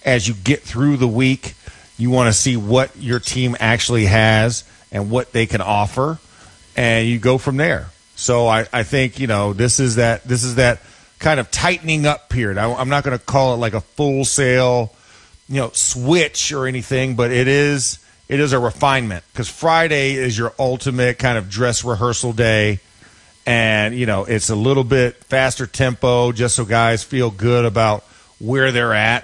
as you get through the week, you want to see what your team actually has and what they can offer, and you go from there. So I think, this is that kind of tightening up period. I'm not going to call it like a full sale, switch or anything, but it is a refinement, because Friday is your ultimate kind of dress rehearsal day. And, it's a little bit faster tempo just so guys feel good about where they're at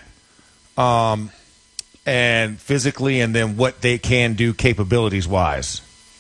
and physically, and then what they can do capabilities-wise.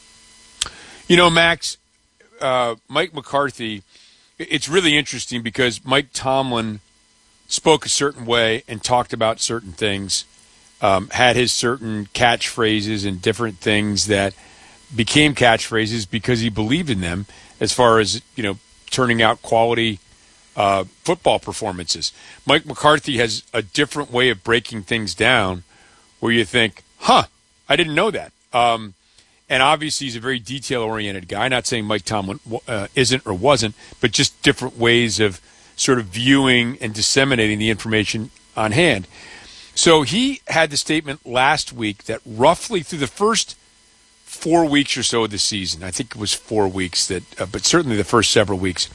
Max, Mike McCarthy, it's really interesting because Mike Tomlin spoke a certain way and talked about certain things, had his certain catchphrases and different things that became catchphrases because he believed in them as far as, turning out quality football performances. Mike McCarthy has a different way of breaking things down where you think, I didn't know that. And obviously he's a very detail-oriented guy. Not saying Mike Tomlin isn't or wasn't, but just different ways of sort of viewing and disseminating the information on hand. So he had the statement last week that roughly through the first 4 weeks or so of the season, I think it was 4 weeks, but certainly the first several weeks,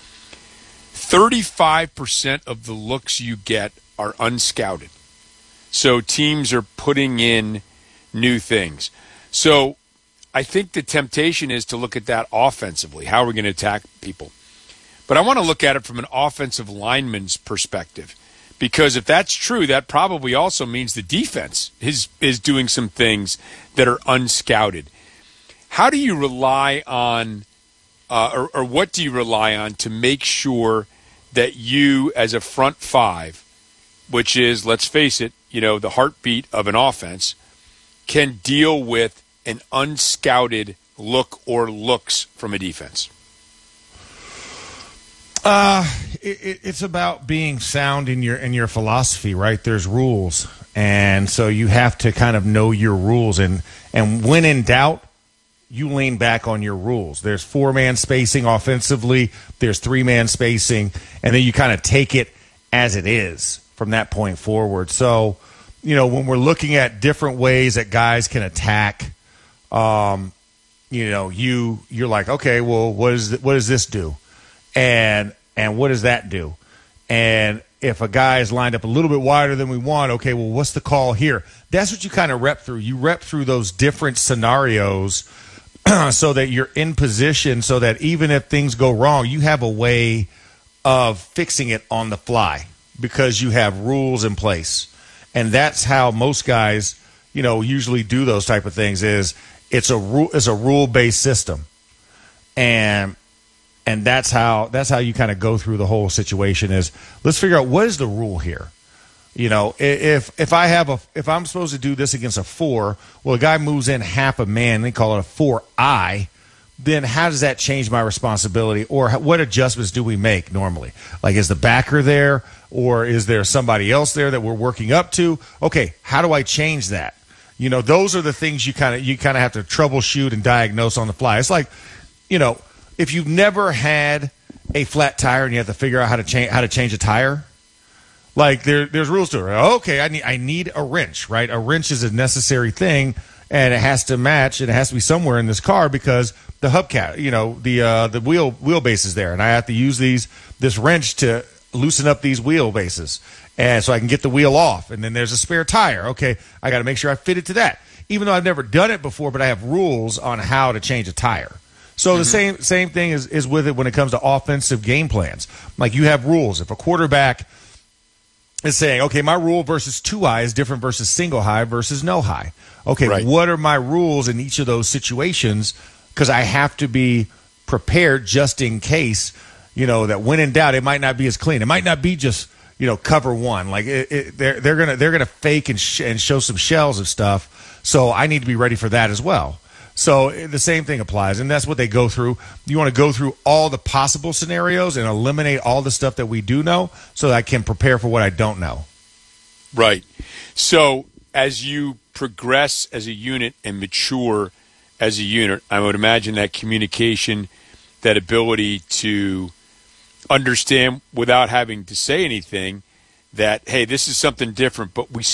35% of the looks you get are unscouted. So teams are putting in new things. So I think the temptation is to look at that offensively. How are we going to attack people? But I want to look at it from an offensive lineman's perspective, because if that's true, that probably also means the defense is doing some things that are unscouted. How do you rely on, or what do you rely on to make sure that you, as a front five, which is, let's face it, the heartbeat of an offense, can deal with an unscouted look or looks from a defense? It's about being sound in your philosophy, right? There's rules, and so you have to kind of know your rules, and when in doubt, you lean back on your rules. There's 4-man spacing offensively, there's 3-man spacing, and then you kind of take it as it is from that point forward. So, when we're looking at different ways that guys can attack, you're like, okay, well, what does this do? And what does that do? And if a guy is lined up a little bit wider than we want, okay, well, what's the call here? That's what you kind of rep through. You rep through those different scenarios so that you're in position, so that even if things go wrong, you have a way of fixing it on the fly because you have rules in place. And that's how most guys, usually do those type of things. It's a rule-based system. And that's how you kind of go through the whole situation. Is let's figure out what is the rule here. If I'm supposed to do this against a 4, well, a guy moves in half a man, they call it a 4-eye. Then how does that change my responsibility, or what adjustments do we make normally? Like, is the backer there, or is there somebody else there that we're working up to? Okay, how do I change that? Those are the things you kind of have to troubleshoot and diagnose on the fly. It's like, if you've never had a flat tire and you have to figure out how to change a tire, like there's rules to it. Okay, I need a wrench, right? A wrench is a necessary thing, and it has to match, and it has to be somewhere in this car because the hubcap, the wheelbase is there, and I have to use this wrench to loosen up these wheelbases, and so I can get the wheel off. And then there's a spare tire. Okay, I got to make sure I fit it to that, even though I've never done it before, but I have rules on how to change a tire. So the same thing is with it when it comes to offensive game plans. Like, you have rules. If a quarterback is saying, okay, my rule versus 2-eye is different versus single high versus no high. Okay, right. What are my rules in each of those situations? Because I have to be prepared just in case, that when in doubt, it might not be as clean. It might not be just, cover one. Like, they're gonna fake and show some shells of stuff. So I need to be ready for that as well. So the same thing applies, and that's what they go through. You want to go through all the possible scenarios and eliminate all the stuff that we do know so that I can prepare for what I don't know. Right. So as you progress as a unit and mature as a unit, I would imagine that communication, that ability to understand without having to say anything that, hey, this is something different, but we